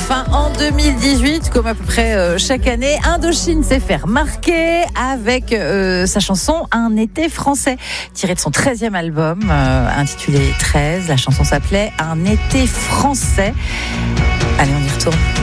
enfin en 2018, comme à peu près chaque année, Indochine s'est fait remarquer avec sa chanson Un été français, tirée de son 13e album intitulé 13. La chanson s'appelait Un été français. Allez, on y retourne.